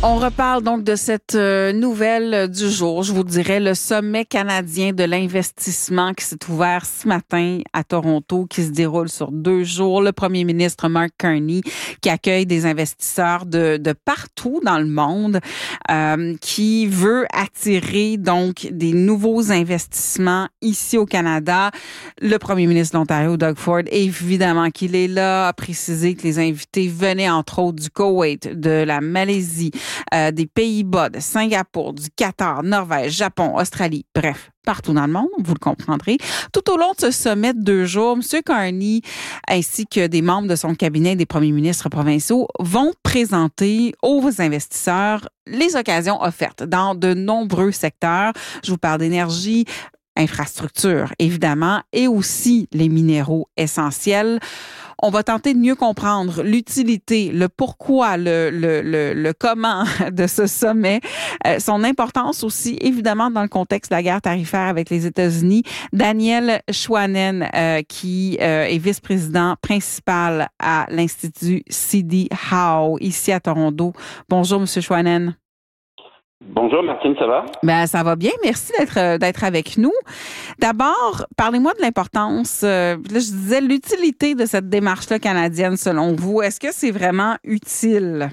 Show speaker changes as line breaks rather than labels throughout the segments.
On reparle donc de cette nouvelle du jour, je vous dirais, le sommet canadien de l'investissement qui s'est ouvert ce matin à Toronto, qui se déroule sur 2 jours. Le premier ministre Mark Carney qui accueille des investisseurs de partout dans le monde, qui veut attirer donc des nouveaux investissements ici au Canada. Le premier ministre de l'Ontario, Doug Ford, évidemment qu'il est là, a précisé que les invités venaient entre autres du Koweït, de la Malaisie, des Pays-Bas, de Singapour, du Qatar, Norvège, Japon, Australie, bref, partout dans le monde, vous le comprendrez. Tout au long de ce sommet de 2 jours, M. Carney ainsi que des membres de son cabinet des premiers ministres provinciaux vont présenter aux investisseurs les occasions offertes dans de nombreux secteurs. Je vous parle d'énergie, infrastructure, évidemment, et aussi les minéraux essentiels. On va tenter de mieux comprendre l'utilité, le pourquoi, le comment de ce sommet, son importance aussi, évidemment, dans le contexte de la guerre tarifaire avec les États-Unis. Daniel Schwanen, qui est vice-président principal à l'Institut C.D. Howe, ici à Toronto. Bonjour, M. Schwanen.
Bonjour Martine, ça va?
Ben ça va bien, merci d'être avec nous. D'abord, parlez-moi de l'importance, là je disais l'utilité de cette démarche-là canadienne selon vous. Est-ce que c'est vraiment utile?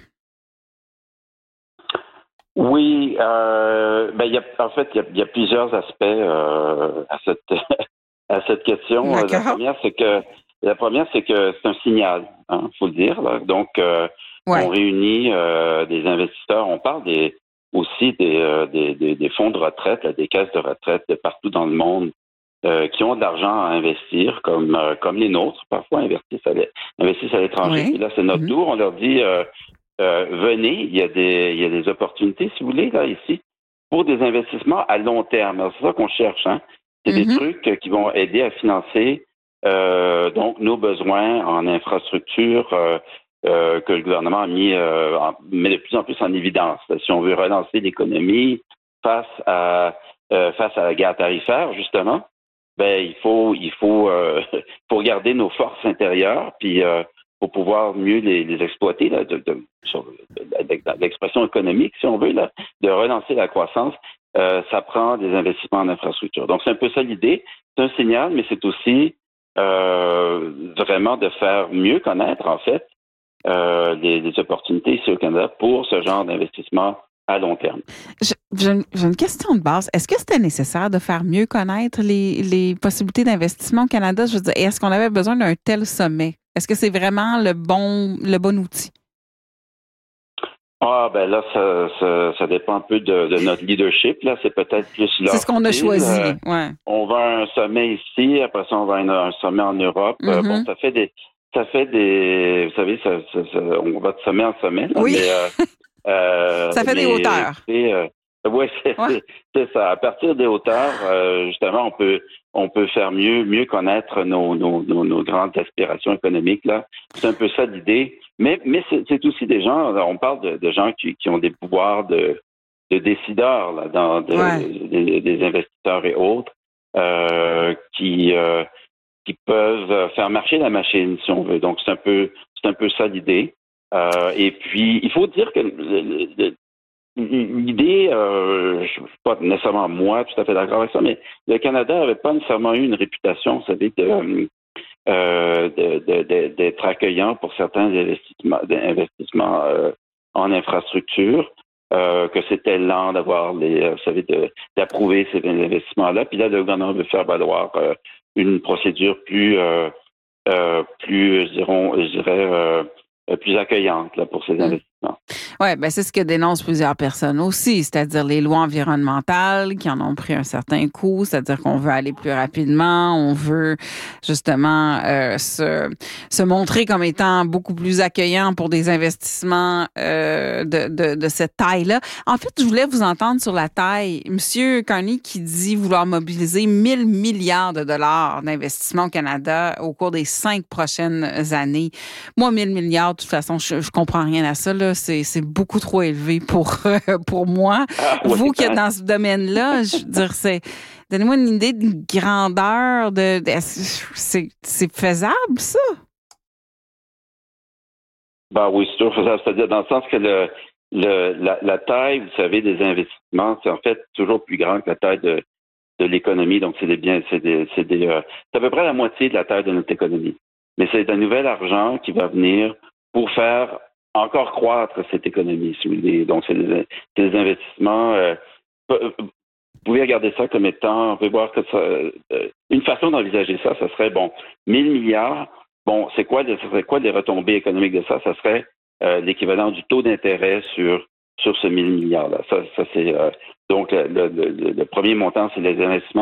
Oui, il y a plusieurs aspects à cette question.
D'accord.
La première, c'est que c'est un signal, faut le dire. Là. Donc, on réunit des investisseurs, on parle aussi des fonds de retraite, des caisses de retraite de partout dans le monde qui ont de l'argent à investir, comme les nôtres, parfois investissent à l'étranger.
Oui.
Et là, c'est notre tour. On leur dit venez, il y a des opportunités, si vous voulez, là, ici, pour des investissements à long terme. Alors, c'est ça qu'on cherche, hein. C'est des trucs qui vont aider à financer donc nos besoins en infrastructure que le gouvernement met de plus en plus en évidence. Si on veut relancer l'économie face à la guerre tarifaire, justement, il faut garder nos forces intérieures, puis pour pouvoir mieux les exploiter sur l'expression économique, si on veut, là, de relancer la croissance. Ça prend des investissements en infrastructure. Donc, c'est un peu ça l'idée. C'est un signal, mais c'est aussi vraiment de faire mieux connaître, en fait, des opportunités ici au Canada pour ce genre d'investissement à long terme.
J'ai une question de base. Est-ce que c'était nécessaire de faire mieux connaître les possibilités d'investissement au Canada? Je veux dire, est-ce qu'on avait besoin d'un tel sommet? Est-ce que c'est vraiment le bon outil?
Là, ça dépend un peu de notre leadership. Là, c'est peut-être plus leur
C'est ce qu'on a choisi. Ouais.
On va à un sommet ici, après ça, on va à un sommet en Europe.
Mm-hmm.
Ça fait des, vous savez, on va de sommet en sommet. Là,
oui.
Mais,
ça fait des hauteurs.
Oui, c'est ça. À partir des hauteurs, justement, on peut faire mieux connaître nos grandes aspirations économiques. Là, c'est un peu ça l'idée. Mais c'est aussi des gens. On parle de gens qui ont des pouvoirs de décideurs là, des investisseurs et autres qui peuvent faire marcher la machine, si on veut. Donc, c'est un peu ça l'idée. Et puis, il faut dire que l'idée, je ne suis pas nécessairement moi tout à fait d'accord avec ça, mais le Canada n'avait pas nécessairement eu une réputation, vous savez, d'être accueillant pour certains investissements en infrastructure, que c'était lent d'avoir d'approuver ces investissements-là. Puis là, le gouvernement veut faire valoir une procédure plus accueillante là, pour ces investissements.
Oui, c'est ce que dénoncent plusieurs personnes aussi, c'est-à-dire les lois environnementales qui en ont pris un certain coup, c'est-à-dire qu'on veut aller plus rapidement, on veut justement se montrer comme étant beaucoup plus accueillant pour des investissements de cette taille-là. En fait, je voulais vous entendre sur la taille. Monsieur Carney qui dit vouloir mobiliser 1 000 milliards de dollars d'investissement au Canada au cours des 5 prochaines années. Moi, 1 000 milliards, de toute façon, je comprends rien à ça. Là. C'est beaucoup trop élevé pour moi. Vous qui êtes dans ce domaine-là, je veux dire, donnez-moi une idée de grandeur c'est faisable, ça?
Oui, c'est toujours faisable. C'est-à-dire dans le sens que la taille, vous savez, des investissements, c'est en fait toujours plus grand que la taille de l'économie. Donc, c'est à peu près la moitié de la taille de notre économie. Mais c'est un nouvel argent qui va venir pour faire encore croître cette économie, si vous voulez. Donc, c'est des investissements. Vous pouvez regarder ça comme étant, on peut voir que une façon d'envisager ça, ça serait, 1000 milliards. Bon, ça serait quoi les retombées économiques de ça? Ça serait l'équivalent du taux d'intérêt sur ce 1000 milliards-là. Ça c'est donc le premier montant, c'est les investissements